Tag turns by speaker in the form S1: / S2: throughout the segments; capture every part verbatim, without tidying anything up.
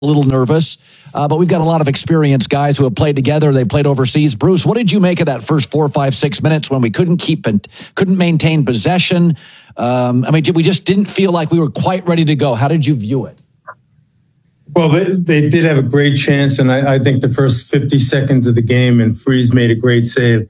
S1: a little nervous, uh, but we've got a lot of experienced guys who have played together. They played overseas. Bruce, what did you make of that first four, five, six minutes when we couldn't keep and couldn't maintain possession? Um, I mean, we just didn't feel like we were quite ready to go. How did you view it?
S2: Well, they, they did have a great chance, and I, I think the first fifty seconds of the game, and Freese made a great save.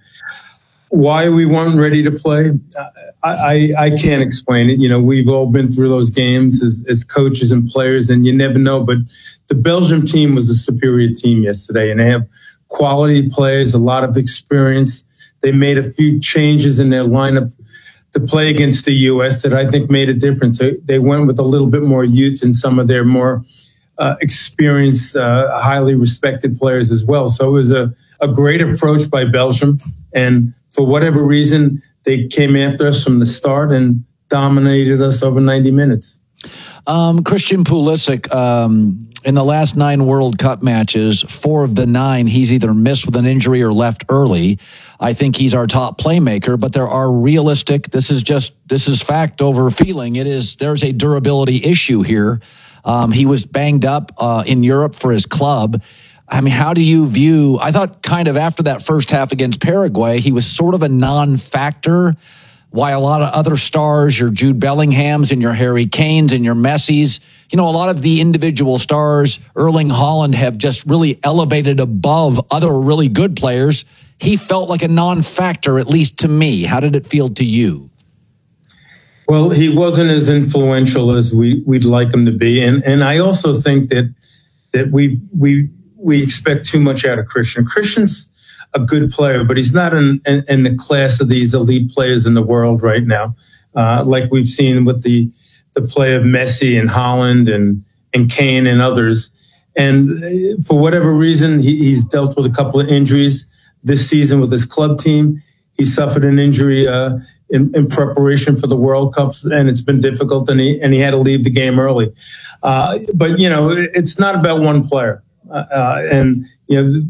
S2: Why we weren't ready to play, I, I, I can't explain it. You know, we've all been through those games as, as coaches and players, and you never know. But the Belgium team was a superior team yesterday, and they have quality players, a lot of experience. They made a few changes in their lineup to play against the U S that I think made a difference. They, they went with a little bit more youth and some of their more uh, experienced, uh, highly respected players as well. So it was a, a great approach by Belgium. And for whatever reason, they came after us from the start and dominated us over ninety minutes.
S1: Um, Christian Pulisic, um, in the last nine World Cup matches, four of the nine, he's either missed with an injury or left early. I think he's our top playmaker, but there are realistic, this is just, this is fact over feeling. It is, there's a durability issue here. Um, he was banged up uh, in Europe for his club. I mean, how do you view, I thought kind of after that first half against Paraguay, he was sort of a non-factor, while a lot of other stars, your Jude Bellinghams and your Harry Kanes and your Messis, you know, a lot of the individual stars, Erling Haaland, have just really elevated above other really good players. He felt like a non-factor, at least to me. How did it feel to you?
S2: Well, he wasn't as influential as we, we'd like him to be. And and I also think that that we we we expect too much out of Christian. Christian's a good player, but he's not in, in, in the class of these elite players in the world right now, uh, like we've seen with the the play of Messi and Haaland and, and Kane and others. And for whatever reason, he, he's dealt with a couple of injuries this season with his club team. He suffered an injury uh, in, in preparation for the World Cups, and it's been difficult, and he, and he had to leave the game early. Uh, but, you know, it's not about one player. Uh, and, you know,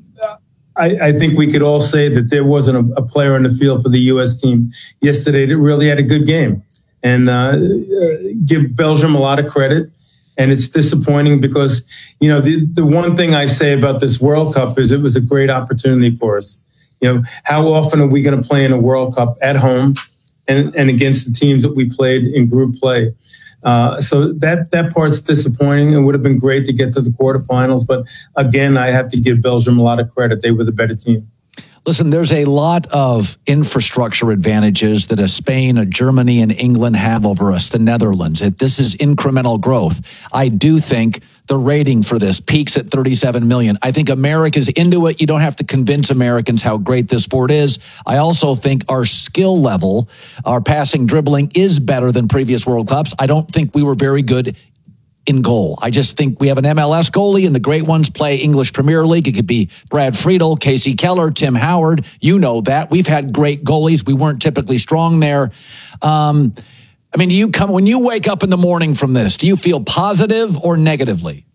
S2: I, I think we could all say that there wasn't a, a player on the field for the U S team yesterday that really had a good game. And uh, give Belgium a lot of credit. And it's disappointing because, you know, the, the one thing I say about this World Cup is it was a great opportunity for us. You know, how often are we going to play in a World Cup at home and, and against the teams that we played in group play? Uh, so that, that part's disappointing. It would have been great to get to the quarterfinals. But again, I have to give Belgium a lot of credit. They were the better team.
S1: Listen, there's a lot of infrastructure advantages that a Spain, a Germany, and England have over us, the Netherlands. It, this is incremental growth. I do think the rating for this peaks at thirty-seven million. I think America's into it. You don't have to convince Americans how great this sport is. I also think our skill level, our passing, dribbling is better than previous World Cups. I don't think we were very good in goal. I just think we have an M L S goalie, and the great ones play English Premier League. It could be Brad Friedel, Casey Keller, Tim Howard. You know that. We've had great goalies. We weren't typically strong there. Um, I mean, do you come when you wake up in the morning from this, do you feel positive or negatively?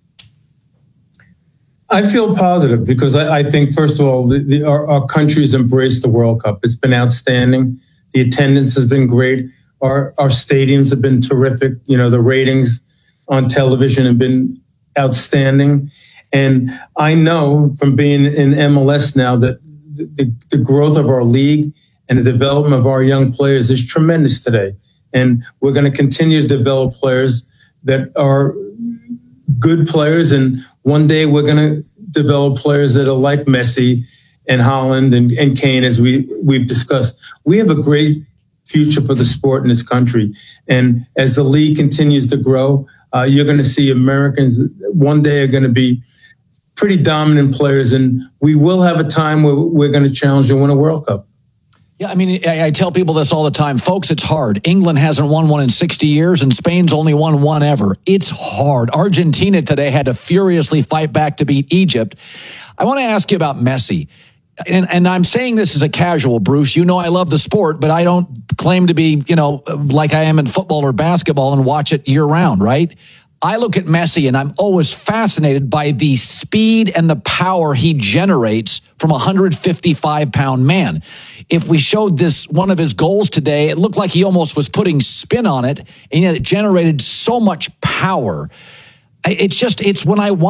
S2: I feel positive because I, I think, first of all, the, the, our, our country's embraced the World Cup. It's been outstanding. The attendance has been great. Our, our stadiums have been terrific. You know, the ratings on television have been outstanding. And I know from being in M L S now that the, the growth of our league and the development of our young players is tremendous today. And we're going to continue to develop players that are good players. And one day we're going to develop players that are like Messi and Haaland and, and Kane, as we, we've discussed. We have a great future for the sport in this country. And as the league continues to grow, uh, you're going to see Americans one day are going to be pretty dominant players. And we will have a time where we're going to challenge and win a World Cup.
S1: Yeah, I mean, I, I tell people this all the time. Folks, it's hard. England hasn't won one in sixty years, and Spain's only won one ever. It's hard. Argentina today had to furiously fight back to beat Egypt. I want to ask you about Messi. And, and I'm saying this as a casual, Bruce. You know I love the sport, but I don't claim to be, you know, like I am in football or basketball and watch it year-round, right? I look at Messi and I'm always fascinated by the speed and the power he generates from a one hundred fifty-five pound man. If we showed this, one of his goals today, it looked like he almost was putting spin on it, and yet it generated so much power. I- It's just, it's when I watch